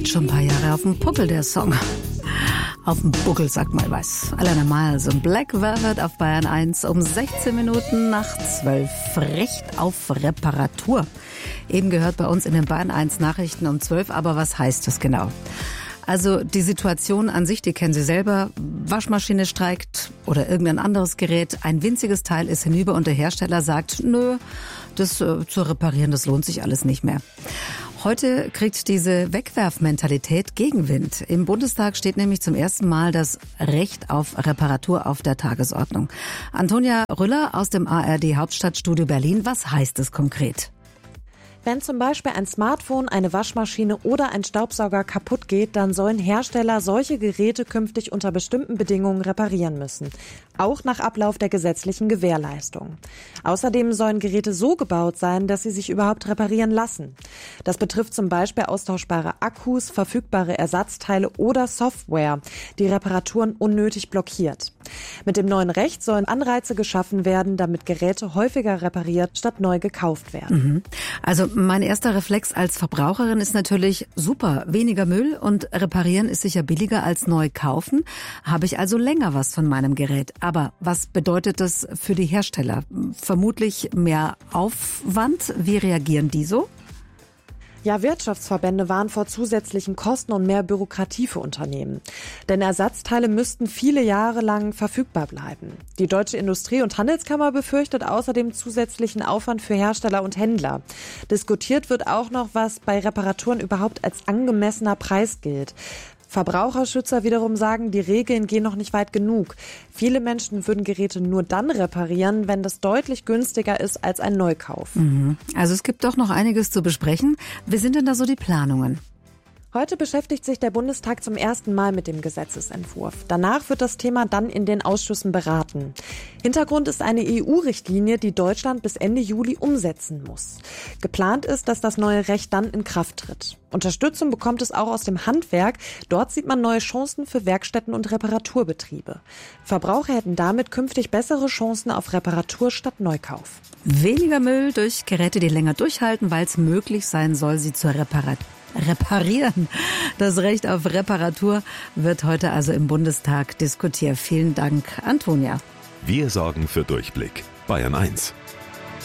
Hat schon ein paar Jahre auf dem Puckel, der Song. Auf dem Buckel, sagt mal was. Alana Miles und Black Velvet auf Bayern 1 um 16 Minuten nach 12. Recht auf Reparatur. Eben gehört bei uns in den Bayern 1 Nachrichten um 12. Aber was heißt das genau? Also die Situation an sich, die kennen Sie selber. Waschmaschine streikt oder irgendein anderes Gerät. Ein winziges Teil ist hinüber und der Hersteller sagt, nö, das zu reparieren, das lohnt sich alles nicht mehr. Heute kriegt diese Wegwerfmentalität Gegenwind. Im Bundestag steht nämlich zum ersten Mal das Recht auf Reparatur auf der Tagesordnung. Antonia Rüller aus dem ARD Hauptstadtstudio Berlin. Was heißt es konkret? Wenn zum Beispiel ein Smartphone, eine Waschmaschine oder ein Staubsauger kaputt geht, dann sollen Hersteller solche Geräte künftig unter bestimmten Bedingungen reparieren müssen. Auch nach Ablauf der gesetzlichen Gewährleistung. Außerdem sollen Geräte so gebaut sein, dass sie sich überhaupt reparieren lassen. Das betrifft zum Beispiel austauschbare Akkus, verfügbare Ersatzteile oder Software, die Reparaturen unnötig blockiert. Mit dem neuen Recht sollen Anreize geschaffen werden, damit Geräte häufiger repariert statt neu gekauft werden. Also mein erster Reflex als Verbraucherin ist natürlich super, weniger Müll und reparieren ist sicher billiger als neu kaufen. Habe ich also länger was von meinem Gerät. Aber was bedeutet das für die Hersteller? Vermutlich mehr Aufwand. Wie reagieren die so? Ja, Wirtschaftsverbände warnen vor zusätzlichen Kosten und mehr Bürokratie für Unternehmen. Denn Ersatzteile müssten viele Jahre lang verfügbar bleiben. Die Deutsche Industrie- und Handelskammer befürchtet außerdem zusätzlichen Aufwand für Hersteller und Händler. Diskutiert wird auch noch, was bei Reparaturen überhaupt als angemessener Preis gilt. Verbraucherschützer wiederum sagen, die Regeln gehen noch nicht weit genug. Viele Menschen würden Geräte nur dann reparieren, wenn das deutlich günstiger ist als ein Neukauf. Also es gibt doch noch einiges zu besprechen. Wie sind denn da so die Planungen? Heute beschäftigt sich der Bundestag zum ersten Mal mit dem Gesetzesentwurf. Danach wird das Thema dann in den Ausschüssen beraten. Hintergrund ist eine EU-Richtlinie, die Deutschland bis Ende Juli umsetzen muss. Geplant ist, dass das neue Recht dann in Kraft tritt. Unterstützung bekommt es auch aus dem Handwerk. Dort sieht man neue Chancen für Werkstätten und Reparaturbetriebe. Verbraucher hätten damit künftig bessere Chancen auf Reparatur statt Neukauf. Weniger Müll durch Geräte, die länger durchhalten, weil es möglich sein soll, sie zu reparieren. Das Recht auf Reparatur wird heute also im Bundestag diskutiert. Vielen Dank, Antonia. Wir sorgen für Durchblick. Bayern 1.